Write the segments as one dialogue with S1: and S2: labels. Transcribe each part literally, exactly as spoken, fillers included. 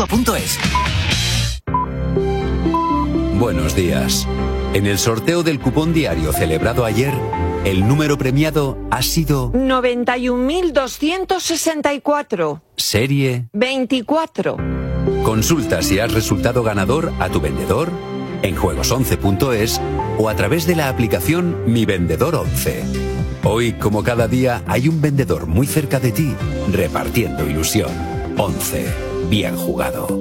S1: mutua punto es.
S2: Buenos días. En el sorteo del cupón diario celebrado ayer, el número premiado ha sido
S3: noventa y un mil doscientos sesenta y cuatro.
S2: Serie
S3: veinticuatro.
S2: Consulta si has resultado ganador a tu vendedor, en juegos once punto es o a través de la aplicación Mi Vendedor once. Hoy, como cada día, hay un vendedor muy cerca de ti, repartiendo ilusión. once. Bien jugado.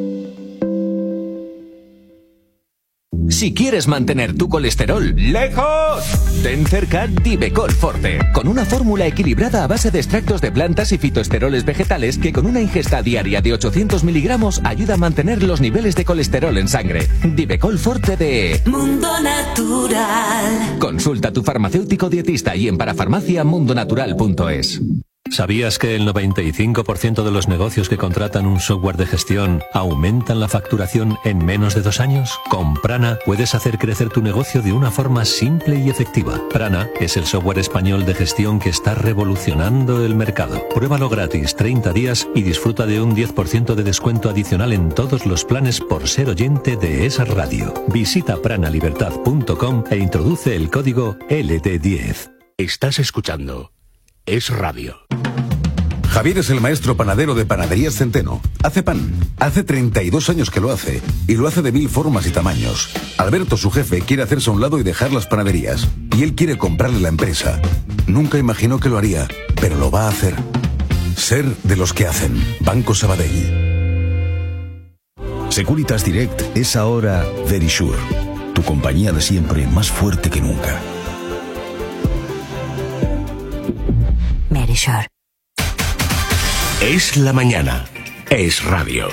S4: Si quieres mantener tu colesterol lejos, ten cerca Divecol Forte, con una fórmula equilibrada a base de extractos de plantas y fitoesteroles vegetales que con una ingesta diaria de ochocientos miligramos ayuda a mantener los niveles de colesterol en sangre. Divecol Forte de
S5: Mundo Natural.
S4: Consulta a tu farmacéutico dietista y en parafarmacia mundo natural punto es.
S6: ¿Sabías que el noventa y cinco por ciento de los negocios que contratan un software de gestión aumentan la facturación en menos de dos años? Con Prana puedes hacer crecer tu negocio de una forma simple y efectiva. Prana es el software español de gestión que está revolucionando el mercado. Pruébalo gratis treinta días y disfruta de un diez por ciento de descuento adicional en todos los planes por ser oyente de esa radio. Visita prana libertad punto com e introduce el código L D diez.
S7: Estás escuchando Es Radio.
S8: Javier es el maestro panadero de Panaderías Centeno. Hace pan. Hace treinta y dos años que lo hace. Y lo hace de mil formas y tamaños. Alberto, su jefe, quiere hacerse a un lado y dejar las panaderías. Y él quiere comprarle la empresa. Nunca imaginó que lo haría, pero lo va a hacer. Ser de los que hacen. Banco Sabadell.
S9: Securitas Direct es ahora Verisure. Tu compañía de siempre, más fuerte que nunca.
S5: Verisure.
S7: Es la mañana. Es radio.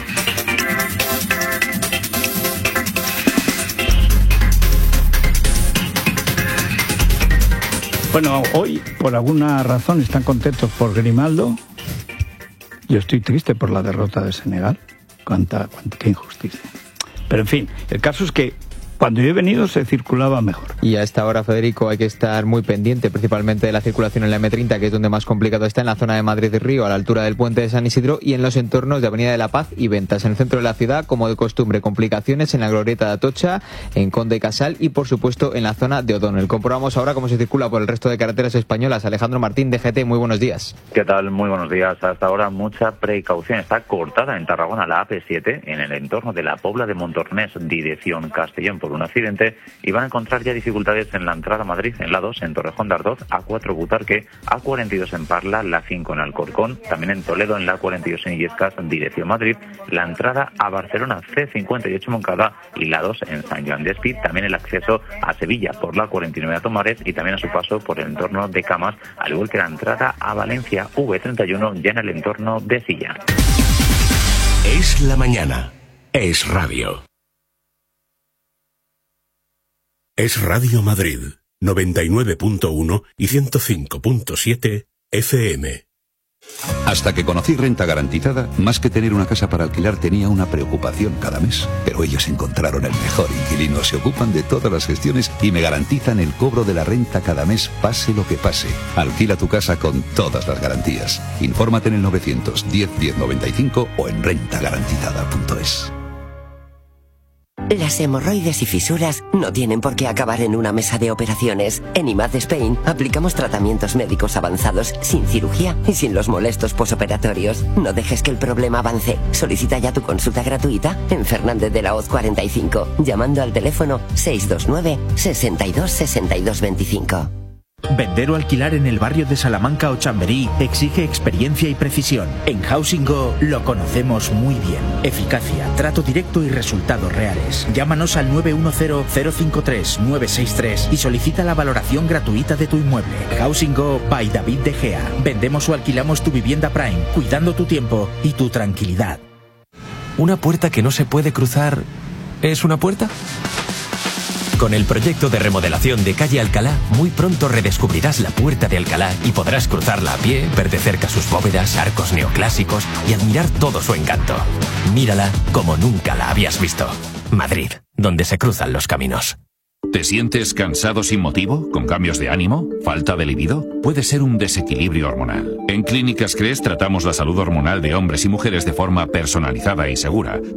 S10: Bueno, hoy, por alguna razón, están contentos por Grimaldo. Yo estoy triste por la derrota de Senegal. Cuánta, cuánta qué injusticia. Pero en fin, el caso es que cuando yo he venido se circulaba mejor.
S11: Y a esta hora, Federico, hay que estar muy pendiente principalmente de la circulación en la eme treinta, que es donde más complicado está, en la zona de Madrid y Río, a la altura del puente de San Isidro, y en los entornos de Avenida de la Paz y Ventas. En el centro de la ciudad, como de costumbre, complicaciones en la glorieta de Atocha, en Conde y Casal y, por supuesto, en la zona de O'Donnell. Comprobamos ahora cómo se circula por el resto de carreteras españolas. Alejandro Martín, D G T, muy buenos días.
S12: ¿Qué tal? Muy buenos días. Hasta ahora mucha precaución. Está cortada en Tarragona la A P siete, en el entorno de la Pobla de Montornés, dirección Castellón, por un accidente. Y van a encontrar ya dificultades en la entrada a Madrid, en la dos, en Torrejón de Ardoz, A cuatro Butarque, A cuarenta y dos en Parla, la cinco en Alcorcón, también en Toledo, en la cuarenta y dos en Illescas, dirección Madrid, la entrada a Barcelona, C cincuenta y ocho Moncada, y la dos en San Joan de Espí, también el acceso a Sevilla por la cuarenta y nueve a Tomares, y también a su paso por el entorno de Camas, al igual que la entrada a Valencia, V treinta y uno, ya en el entorno de Silla.
S7: Es la mañana. Es radio. Es Radio Madrid, noventa y nueve punto uno y ciento cinco punto siete F M.
S2: Hasta que conocí Renta Garantizada, más que tener una casa para alquilar tenía una preocupación cada mes. Pero ellos encontraron el mejor inquilino, se ocupan de todas las gestiones y me garantizan el cobro de la renta cada mes, pase lo que pase. Alquila tu casa con todas las garantías. Infórmate en el novecientos diez diez noventa y cinco o en renta garantizada punto es.
S13: Las hemorroides y fisuras no tienen por qué acabar en una mesa de operaciones. En I M A D Spain aplicamos tratamientos médicos avanzados sin cirugía y sin los molestos posoperatorios. No dejes que el problema avance. Solicita ya tu consulta gratuita en Fernández de la Hoz cuarenta y cinco, llamando al teléfono seis dos nueve, sesenta y dos, sesenta y dos veinticinco.
S14: Vender o alquilar en el barrio de Salamanca o Chamberí exige experiencia y precisión. En Housing Go lo conocemos muy bien. Eficacia, trato directo y resultados reales. Llámanos al nueve uno cero, cero cinco tres, nueve seis tres y solicita la valoración gratuita de tu inmueble. Housing Go by David De Gea. Vendemos o alquilamos tu vivienda Prime, cuidando tu tiempo y tu tranquilidad.
S4: ¿Una puerta que no se puede cruzar es una puerta? Con el proyecto de remodelación de Calle Alcalá, muy pronto redescubrirás la Puerta de Alcalá y podrás cruzarla a pie, ver de cerca sus bóvedas, arcos neoclásicos y admirar todo su encanto. Mírala como nunca la habías visto. Madrid, donde se cruzan los caminos.
S15: ¿Te sientes cansado sin motivo? ¿Con cambios de ánimo? ¿Falta de libido? Puede ser un desequilibrio hormonal. En Clínicas Cres tratamos la salud hormonal de hombres y mujeres de forma personalizada y segura.